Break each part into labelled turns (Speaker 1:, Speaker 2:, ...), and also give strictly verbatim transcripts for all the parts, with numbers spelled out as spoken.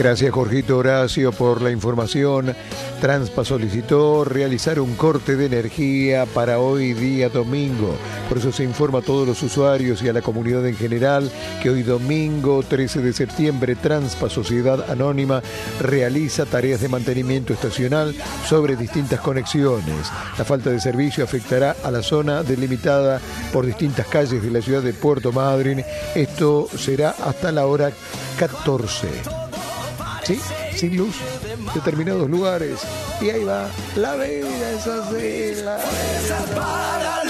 Speaker 1: Gracias, Jorgito Horacio, por la información. Transpa solicitó realizar un corte de energía para hoy día domingo. Por eso se informa a todos los usuarios y a la comunidad en general que hoy domingo trece de septiembre Transpa Sociedad Anónima realiza tareas de mantenimiento estacional sobre distintas conexiones. La falta de servicio afectará a la zona delimitada por distintas calles de la ciudad de Puerto Madryn. Esto será hasta la hora catorce. ¿Sí? Sin luz, determinados lugares. Y ahí va, la vida es así, la vida.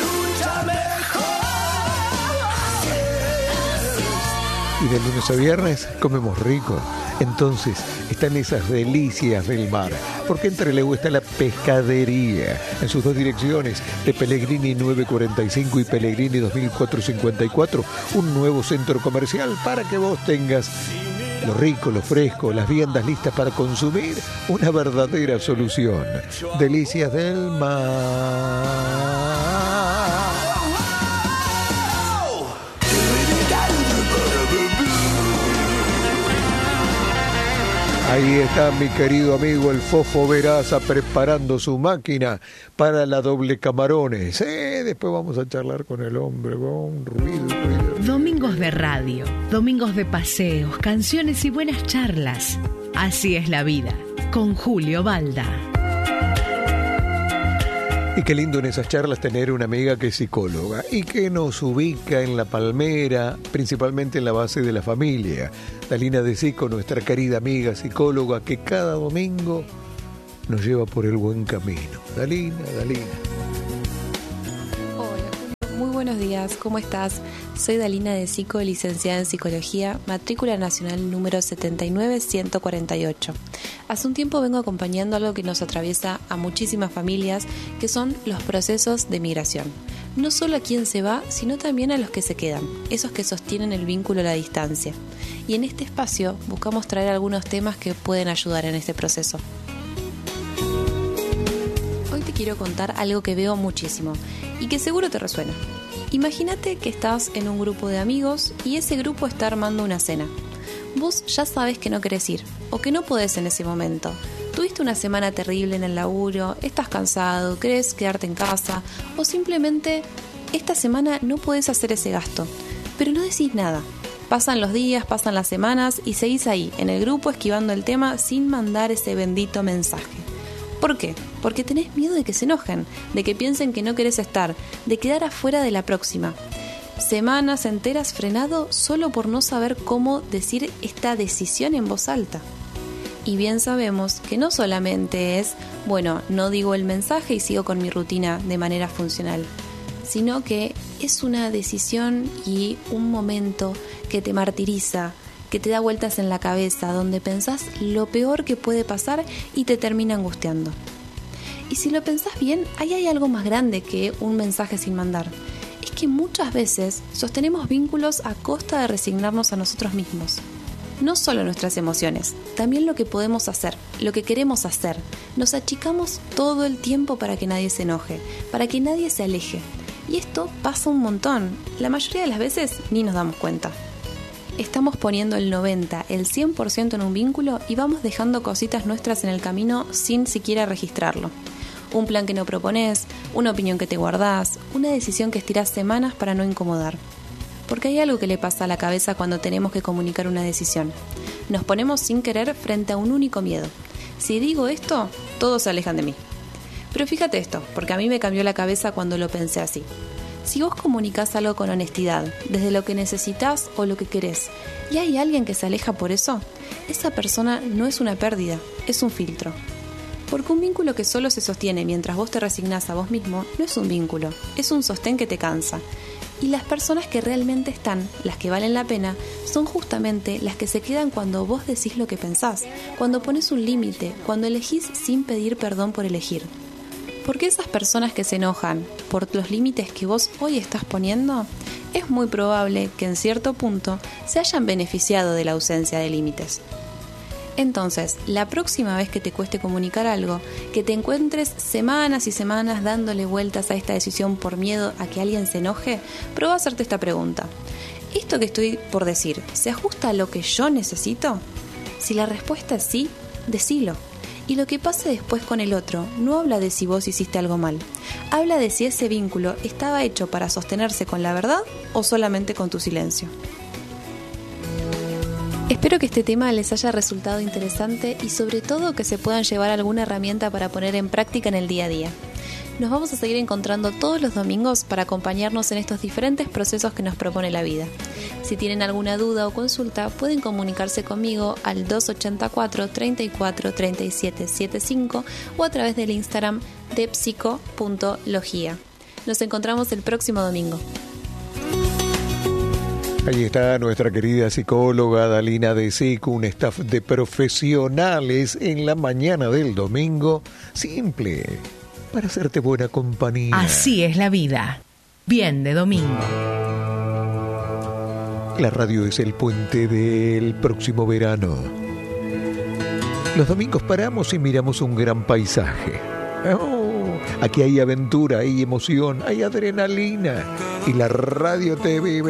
Speaker 1: Y de lunes a viernes comemos rico. Entonces están esas delicias del mar, porque entre Leu está la pescadería, en sus dos direcciones, de Pellegrini nueve cuarenta y cinco y Pellegrini dos mil cuatrocientos cincuenta y cuatro, un nuevo centro comercial para que vos tengas lo rico, lo fresco, las viandas listas para consumir, una verdadera solución. Delicias del mar. Ahí está mi querido amigo el Fofo Veraza preparando su máquina para la doble camarones. Eh, después vamos a charlar con el hombre, con ruido, ruido.
Speaker 2: Domingos de radio, domingos de paseos, canciones y buenas charlas. Así es la vida, con Julio Balda.
Speaker 1: Y qué lindo en esas charlas tener una amiga que es psicóloga y que nos ubica en la palmera, principalmente en la base de la familia. Dalina de Sico, nuestra querida amiga psicóloga que cada domingo nos lleva por el buen camino. Dalina, Dalina.
Speaker 3: Muy buenos días, ¿cómo estás? Soy Dalina de Sico, licenciada en Psicología, matrícula nacional número setenta y nueve ciento cuarenta y ocho. Hace un tiempo vengo acompañando algo que nos atraviesa a muchísimas familias, que son los procesos de migración. No solo a quien se va, sino también a los que se quedan, esos que sostienen el vínculo a la distancia. Y en este espacio buscamos traer algunos temas que pueden ayudar en este proceso. Hoy te quiero contar algo que veo muchísimo y que seguro te resuena. Imagínate que estás en un grupo de amigos y ese grupo está armando una cena. Vos ya sabes que no querés ir o que no podés en ese momento. Tuviste una semana terrible en el laburo, estás cansado, querés quedarte en casa o simplemente esta semana no podés hacer ese gasto, pero no decís nada. Pasan los días, pasan las semanas y seguís ahí, en el grupo, esquivando el tema sin mandar ese bendito mensaje. ¿Por qué? Porque tenés miedo de que se enojen, de que piensen que no querés estar, de quedar afuera de la próxima. Semanas enteras frenado solo por no saber cómo decir esta decisión en voz alta. Y bien sabemos que no solamente es, bueno, no digo el mensaje y sigo con mi rutina de manera funcional, sino que es una decisión y un momento que te martiriza, que te da vueltas en la cabeza, donde pensás lo peor que puede pasar y te termina angustiando. Y si lo pensás bien, ahí hay algo más grande que un mensaje sin mandar. Es que muchas veces sostenemos vínculos a costa de resignarnos a nosotros mismos. No solo nuestras emociones, también lo que podemos hacer, lo que queremos hacer. Nos achicamos todo el tiempo para que nadie se enoje, para que nadie se aleje. Y esto pasa un montón. La mayoría de las veces ni nos damos cuenta. Estamos poniendo el noventa, el cien por ciento en un vínculo y vamos dejando cositas nuestras en el camino sin siquiera registrarlo. Un plan que no propones, una opinión que te guardás, una decisión que estirás semanas para no incomodar. Porque hay algo que le pasa a la cabeza cuando tenemos que comunicar una decisión. Nos ponemos sin querer frente a un único miedo. Si digo esto, todos se alejan de mí. Pero fíjate esto, porque a mí me cambió la cabeza cuando lo pensé así. Si vos comunicás algo con honestidad, desde lo que necesitas o lo que querés, y hay alguien que se aleja por eso, esa persona no es una pérdida, es un filtro. Porque un vínculo que solo se sostiene mientras vos te resignás a vos mismo, no es un vínculo, es un sostén que te cansa. Y las personas que realmente están, las que valen la pena, son justamente las que se quedan cuando vos decís lo que pensás, cuando pones un límite, cuando elegís sin pedir perdón por elegir. Porque esas personas que se enojan por los límites que vos hoy estás poniendo, es muy probable que en cierto punto se hayan beneficiado de la ausencia de límites. Entonces, la próxima vez que te cueste comunicar algo, que te encuentres semanas y semanas dándole vueltas a esta decisión por miedo a que alguien se enoje, prueba a hacerte esta pregunta. ¿Esto que estoy por decir, se ajusta a lo que yo necesito? Si la respuesta es sí, decilo. Y lo que pase después con el otro no habla de si vos hiciste algo mal. Habla de si ese vínculo estaba hecho para sostenerse con la verdad o solamente con tu silencio. Espero que este tema les haya resultado interesante y sobre todo que se puedan llevar alguna herramienta para poner en práctica en el día a día. Nos vamos a seguir encontrando todos los domingos para acompañarnos en estos diferentes procesos que nos propone la vida. Si tienen alguna duda o consulta, pueden comunicarse conmigo al dos ochenta y cuatro, treinta y cuatro, treinta y siete setenta y cinco o a través del Instagram de psico punto logía. Nos encontramos el próximo domingo.
Speaker 1: Ahí está nuestra querida psicóloga Dalina de Seco, un staff de profesionales en la mañana del domingo, simple, para hacerte buena compañía.
Speaker 2: Así es la vida. Bien de domingo.
Speaker 1: La radio es el puente del próximo verano. Los domingos paramos y miramos un gran paisaje. Oh, aquí hay aventura, hay emoción, hay adrenalina. Y la radio te vive.